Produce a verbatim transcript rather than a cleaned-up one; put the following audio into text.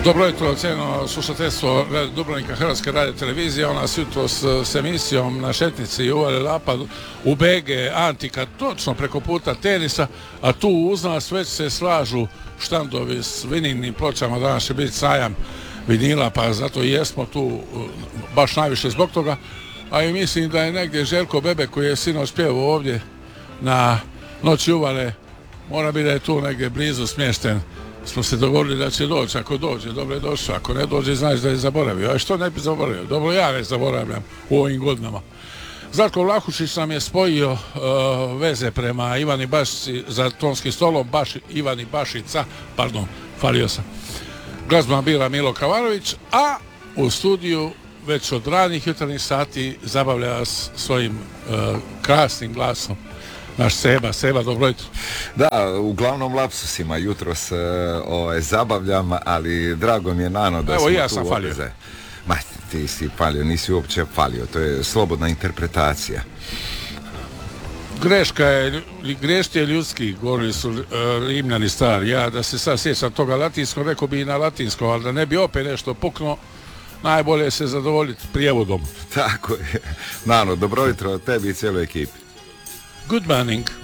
Dobro jutro, cijeno slušateljstvo Dubrovnika Hrvatske radio televizije. Ona s jutros s emisijom na šetnici uvali lapad u B G Antika, točno preko puta tenisa, a tu uz nas već se slažu štandovi s vinilnim pločama. Danas će biti sajam vinila, pa zato i jesmo tu baš najviše zbog toga. A i mislim da je negdje Željko Bebe, koji je sinoć pjevao ovdje na Noći uvale, mora biti da je tu negdje blizu smješten. Smo se dogovorili da će doći, ako dođe, dobro je došao, ako ne dođe, znaš da je zaboravio. A što ne bi zaboravio? Dobro, ja ne zaboravljam u ovim godinama. Zlatko Vlahušić nam je spojio uh, veze prema Ivani Bašici za tonskim stolom, Baš, Ivani Bašica, pardon, falio sam. Glazba bila Milo Kavarović, a u studiju već od ranih jutarnjih sati zabavlja vas svojim uh, krasnim glasom naš Seba. Seba, dobro jutro. Da, uglavnom lapsusima jutros e, ovaj, zabavljam, ali drago mi je, Nano, da Evo, smo ja tu sam falio. obveze. Ma, ti si falio, nisi uopće falio, to je slobodna interpretacija. Greška je, grešti je ljudski, govorili su uh, Rimljani stari. Ja da se sad sjećam toga latinskog, rekao bi i na latinskom, ali da ne bi opet nešto puknuo, najbolje je se zadovoljiti prijevodom. Tako je. Nano, dobro jutro tebi i cijeloj ekipi. Good morning.